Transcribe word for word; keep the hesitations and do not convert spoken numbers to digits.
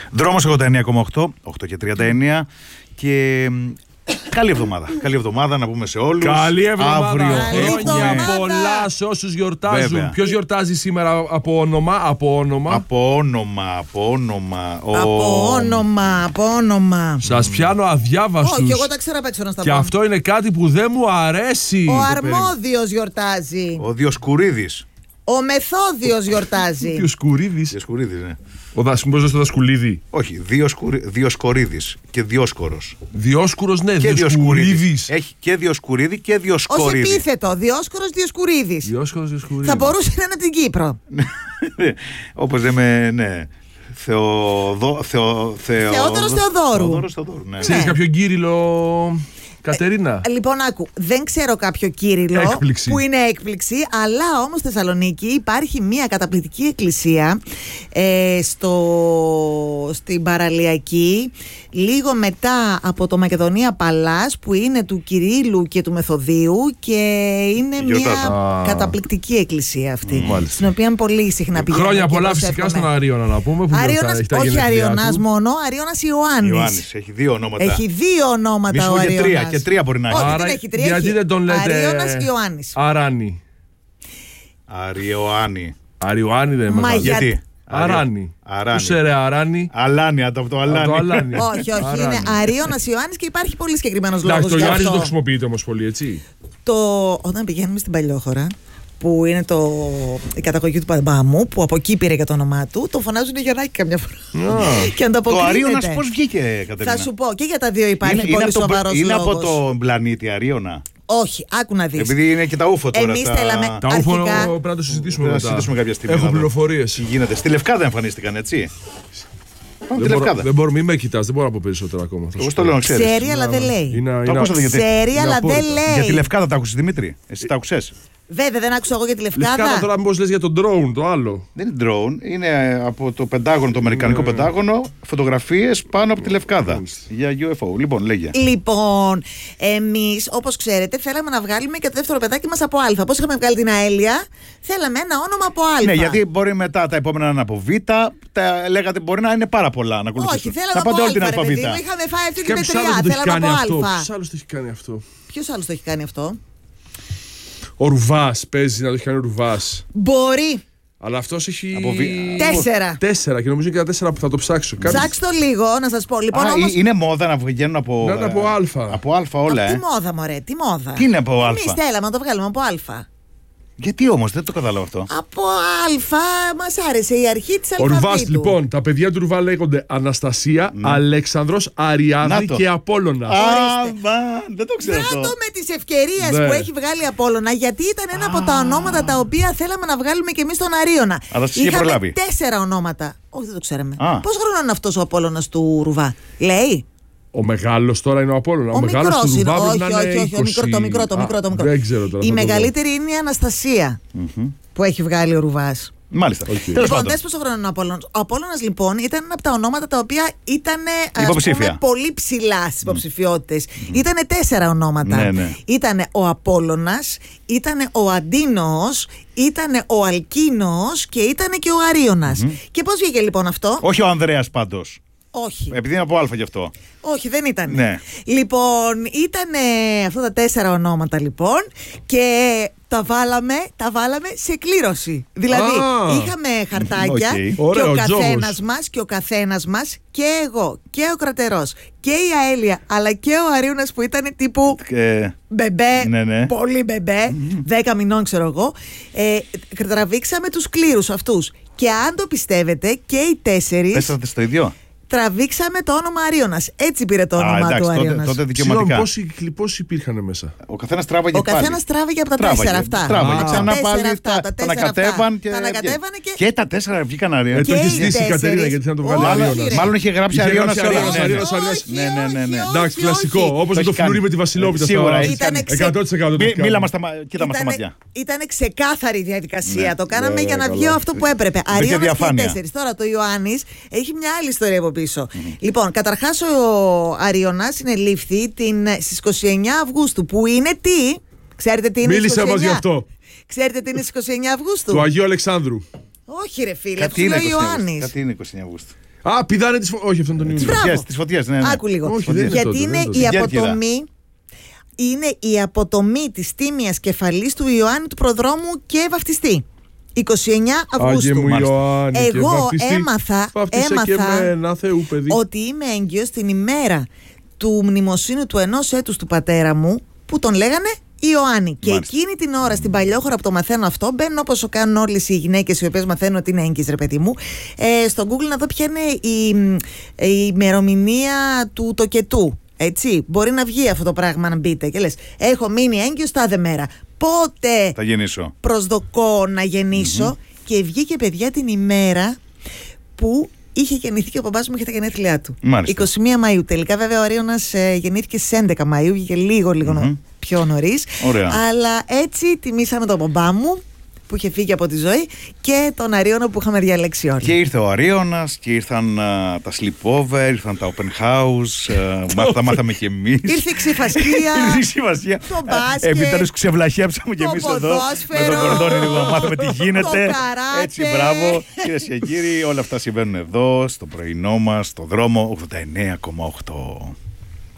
Δρόμος ογδόντα εννέα κόμμα οκτώ, οκτώ και τριάντα εννέα και καλή εβδομάδα. Καλή εβδομάδα να πούμε σε όλους. Καλή εβδομάδα. Αύριο Χρόνια έχουμε... πολλά σε όσους γιορτάζουν. Βέβαια. Ποιος γιορτάζει σήμερα από όνομα, από όνομα. Από όνομα, από όνομα. Ο... Από όνομα, από όνομα. Σας πιάνω αδιάβαστους. Όχι, εγώ τα ξέρω απ' έξω να στα πω. Και αυτό είναι κάτι που δεν μου αρέσει. Ο Αρμόδιος γιορτάζει. Ο Διοσκουρίδης. Ο Μεθόδιος γιορτάζει. Διοσκουρίδης. Διοσκουρίδης, ναι. Ο Δασμός στο Δασκουλίδη. Όχι, Διοσκουρι... Διοσκορίδης και Διόσκορος. Διόσκουρος, ναι, Και Διοσκουρίδης. Έχει και Διοσκουρίδη και Ως Διοσκορίδη. επίθετο, Διόσκορος Διοσκουρίδης. Διόσκουρος, Διοσκουρίδης. Θα μπορούσε να είναι από την Κύπρο. Όπως λέμε, ναι. Θεοδο... Θεο... Θεο... Θεόδωρος Θεοδόρου. Θεοδόρος Θεοδόρου, ναι. Ξέρεις Ναι. κάποιον Κύριλλο, Κατερίνα? Ε, λοιπόν, άκου, δεν ξέρω κάποιο Κύριλλο Έκπληξη. που είναι έκπληξη, αλλά όμως στη Θεσσαλονίκη υπάρχει μια καταπληκτική εκκλησία ε, στο, στην Παραλιακή, λίγο μετά από το Μακεδονία Παλάς, που είναι του Κυρίλλου και του Μεθοδίου και είναι μια Γιορτάζουν. καταπληκτική εκκλησία αυτή, Μάλιστα. στην οποία πολύ συχνά πηγαίνω. Χρόνια και πολλά προσεύχομαι. φυσικά στον Αρίωνα να πούμε. Που Αρίωνας, γιορτάζει, έχει τα όχι γενέθλιά Αριωνάς του. μόνο, Αριώνας Ιωάννης. Ιωάννης, έχει δύο ονόματα. Έχει δύο ονόματα Μη σου ο πω και Αριώνας. τρία, και τρία μπορεί να έχει. Όχι, Άρα, δεν έχει τρία. γιατί έχει δεν τον λέτε Αριώνας Ιωάννης. Αράνη? Αριοάννη. Αριωάννη δεν Μα μεγάλο. για- Γιατί? Αράνη. Αράνη. Πού σε ρε Αράνη? Αλάνη, από το Από το Αλάνη. Αλάνη. Όχι, όχι, Αράνη. είναι Αριώνας Ιωάννης και υπάρχει πολύ συγκεκριμένος Εντάξει, λόγος το γι' Ιωάννης δεν το αυτό. χρησιμοποιείται όμως πολύ, έτσι. Το... Όταν πηγαίνουμε στην Παλιόχώρα, που είναι το... η καταγωγή του μπαμπά μου, που από εκεί πήρε και το όνομά του, τον φωνάζουν Γιονάκη καμιά φορά. Α. Και αν το Το αποκρίνεται. Αρίωνας πώς βγήκε, Κατερίνα? Θα σου πω, και για τα δύο υπάρχει είναι, είναι πολύ από το- σοβαρός είναι λόγος. από τον πλανήτη Αρίωνα. Όχι, άκου να δεις. Επειδή είναι και τα ούφο τώρα. Εμείς τα... θέλαμε- Τα ούφο Αρχικά- πρέπει να το συζητήσουμε Πρέπει να μετά. συζητήσουμε κάποια στιγμή. Έχω να δω πληροφορίες. Τι γίνεται. Στη Λευκάδα εμφανίστηκαν, έτσι. Πάμε τη Δεν μπορώ, Λευκάδα. δεν μπορώ, μην με κοιτάς, δεν μπορώ να πω περισσότερα ακόμα. θα Εγώ σου στο πω. λέω να ξέρεις. Ξέρει, αλλά δεν λέει. Είναι, Το είναι, ακούσατε γιατί. Ξέρει, είναι αλλά δεν απόρριτο. λέει. Για τη Λευκάδα τα άκουσες, Δημήτρη? Εσύ τα άκουσες? Βέβαια, δεν άκουσα εγώ για τη Λευκάδα. Λευκάδα τώρα μήπως λες για τον drone, το άλλο. Δεν είναι drone, είναι από το Πεντάγωνο, το Αμερικανικό Πεντάγωνο, φωτογραφίες πάνω από τη Λευκάδα. Μάλιστα. Για γιου εφ ο. Λοιπόν, λέγε. Λοιπόν, εμείς, όπως ξέρετε, θέλαμε να βγάλουμε και το δεύτερο παιδάκι μας από Α. Πώς είχαμε βγάλει την Αέλεια, θέλαμε ένα όνομα από Α. Ναι, γιατί μπορεί μετά τα επόμενα να είναι από Β, τα λέγατε μπορεί να είναι πάρα πολλά να ακολουθήσουν. Όχι, θέλαμε Θα από πάτε όλη την Α. Ρε, παιδί αλφαβήτα. μου, είχαμε φάει αυτή την Κάποιος πετριά. άλλος το έχει Θέλαμε κάνει από αυτό. Α. Ποιος άλλος το έχει κάνει αυτό? Ποιος άλλος το έχει κάνει αυτό? Ο Ρουβάς παίζει να το έχει κάνει ο Ρουβάς. Μπορεί. Αλλά αυτός έχει. Από βι- Τέσσερα. Τέσσερα και νομίζω και τα τέσσερα που θα το ψάξω. Κάποιος- Ψάξτε το λίγο, να σας πω. Λοιπόν, Α, όμως. είναι μόδα να βγαίνουν από. Να είναι από Α. Από Α όλα, Τι ε. μόδα, μωρέ, τι μόδα. Τι είναι από Α? Εμείς θέλαμε να το βγάλουμε από Α. Γιατί όμως, δεν το κατάλαβα αυτό. Από Α μας άρεσε η αρχή της Ο αλφαβήτου. Ρουβάς, λοιπόν, τα παιδιά του Ρουβά λέγονται Αναστασία, Αλέξανδρος, Αριάδνη Να το. και Απόλλωνα. Α, μα, δεν το ξέρω αυτό. Να το με τις ευκαιρίες Ναι. που έχει βγάλει Απόλλωνα, γιατί ήταν ένα από τα ονόματα τα οποία θέλαμε να βγάλουμε και εμείς τον Αρίωνα. Αλλά σας είχε προλάβει. τέσσερα ονόματα. Όχι, δεν το ξέραμε. Α. Πώς χρόνο είναι αυτός ο Απόλλωνας του Ρουβά? Λέει. Ο μεγάλος τώρα είναι ο Απόλλωνα. Ο, Ο μεγάλος μικρός του είναι. Ρουβά Όχι, πρέπει να είναι όχι, όχι. Ο μικρό, το μικρό, το είκοσι. μικρό, το Α, μικρό. Δεν ξέρω τώρα. Η θα το δω. μεγαλύτερη είναι η Αναστασία που έχει βγάλει ο Ρουβάς. Μάλιστα. Οκ. Τέλος Λοιπόν, πάντων. δες πόσο χρόνο είναι ο Απόλλωνας. Ο Απόλλωνας λοιπόν ήταν ένα από τα ονόματα τα οποία ήταν Υποψήφια. πολύ ψηλά στις υποψηφιότητες. Ήτανε τέσσερα ονόματα. Ναι, ναι. Ήτανε ο Απόλλωνας, ήτανε ο Αντίνοος, ήτανε ο Αλκίνος και ήτανε και ο Αρίωνας. Και πώς βγήκε λοιπόν αυτό? Όχι ο Ανδρέας πάντως. Όχι. Επειδή είναι από Α γι' αυτό. Όχι, δεν ήταν. Ναι. Λοιπόν, ήταν αυτά τα τέσσερα ονόματα λοιπόν και τα βάλαμε, τα βάλαμε σε κλήρωση. Δηλαδή, Α. είχαμε χαρτάκια Οκ. και Ωραίο, ο τζόγος. καθένας μας και ο καθένας μας και εγώ και ο Κρατερός και η Αέλεια αλλά και ο Αρίωνας που ήταν τύπου Ε, μπεμπέ, Ναι, ναι. πολύ μπεμπέ, δέκα μηνών ξέρω εγώ, ε, τραβήξαμε τους κλήρους αυτούς και αν το πιστεύετε και οι τέσσερις πέσατε στο ίδιο. τραβήξαμε το όνομα Αρίωνας. Έτσι πήρε το Α, όνομα εντάξει, του τότε, Αρίωνας. τότε Συγγνώμη, δικαιωματικά. πόσοι, πόσοι υπήρχαν μέσα? Ο καθένας τράβαγε Ο πάλι. καθένας τράβηκε από τα Τράβαγε, τέσσερα αυτά. Τράβαγε. Α. Ξανά Τα πάλι τέσσερα αυτά, τα, τα τα τέσσερα ανακατέβαν αυτά. και. Τα ανακατέβανε και- Και τα τέσσερα βγήκαν Αριώνα. Ε, το Και έχει οι ζητήσει η τέσσερις. Κατερίνα γιατί να το βγάλει Όχι, Αρίωνας. ρε. Μάλλον είχε γράψει Είχε Αριώνα γράψει σε όλα. Αριώνας, Ναι, ναι. Αριώνας, Αριώνας. Όχι, Ναι, ναι, ναι, ναι. όχι, Εντάξει, όχι, κλασικό. όχι. Όπως Το το έχει κάνει. φλουρί με τη Βασιλόπιτα. Σίγουρα, στα- έχει Ήτανε κάνει. ξε- εκατό τοις εκατό το Μι- έχει κάνει. Μίλα μας τα μα- κοίτα μας τα Ήτανε- μάτια. Ήτανε ξεκάθαρη η διαδικασία. Ναι. Το κάναμε Ναι, για να καλά. βγει αυτό που έπρεπε. Υπήρχε Αρίωνας και οι διαφάνεια. τέσσερις. Τώρα το Ιωάννης έχει μια άλλη ιστορία από πίσω. Λοιπόν, καταρχάς ο Αρίωνας συνελήφθη την, στις είκοσι εννέα Αυγούστου που είναι τι? Ξέρετε τι είναι στις Μίλησε είκοσι μας γι' εννέα? αυτό. Ξέρετε τι είναι στις είκοσι εννέα Αυγούστου? Του Αγίου Αλεξάνδρου. Όχι, ρε φίλε, Κάτι αυτό είναι λέει ο είκοσι εννέα Ιωάννης. Κάτι είναι είκοσι εννέα Αυγούστου. Α, πηδάνε τη φωτιά. Όχι, αυτόν τον Ιούνιο. Μπράβο. Τη φωτιά, ναι, ναι. Άκου λίγο. Όχι, δεν είναι Γιατί τότε, δεν είναι είναι τότε. η Κέρκυρα. αποτομή. Είναι η αποτομή της τίμιας κεφαλής του Ιωάννη του Προδρόμου και βαφτιστή. είκοσι εννέα Άγιε Αυγούστου. μου Μάλιστα. Ιωάννη, και Εγώ βαφτιστή. έμαθα, Βαφτίσε και έμαθα εμένα, Θεού παιδί. ότι είμαι έγκυος την ημέρα του μνημοσύνου του ενός έτους του πατέρα μου, που τον λέγανε Ιωάννη. Και Μάλιστα. εκείνη την ώρα στην παλιόχώρα που το μαθαίνω αυτό, μπαίνω όπως το κάνουν όλες οι γυναίκες οι οποίες μαθαίνουν ότι είναι έγκυες, ρε παιδί μου, ε, στο Google να δω ποια είναι η, η ημερομηνία του τοκετού. Έτσι, μπορεί να βγει αυτό το πράγμα να μπείτε και λες, έχω μείνει έγκυος τάδε μέρα. Πότε Θα γεννήσω. προσδοκώ να γεννήσω? Και βγήκε, παιδιά, την ημέρα που είχε γεννηθεί και ο μπαμπάς μου, είχε τα γενέθλιά του. Μάλιστα. είκοσι μία Μαΐου. Τελικά, βέβαια, ο Αρίωνας ε, γεννήθηκε στις έντεκα Μαΐου, βγήκε λίγο, λίγο Μμμ. πιο νωρίς. Ωραία. Αλλά έτσι τιμήσαμε τον μπαμπά μου που είχε φύγει από τη ζωή και τον Αρίωνα που είχαμε διαλέξει όλοι. Και ήρθε ο Αρίωνας και ήρθαν α, τα sleepover, ήρθαν τα open house, α, μα- τα μάθαμε κι εμείς. Ήρθε η ξεφασκία. Ήρθε η σημασία. Το μπάσκετ. Επιτέλους ξεβλαχέψαμε κι Το εμείς εδώ. Με ποδόσφαιρο. τον Κορδόνι λίγο να μάθουμε τι γίνεται. Το καράτε. Έτσι, μπράβο. Κυρίες και κύριοι, όλα αυτά συμβαίνουν εδώ, στο πρωινό μας, στο δρόμο ογδόντα εννέα κόμμα οκτώ.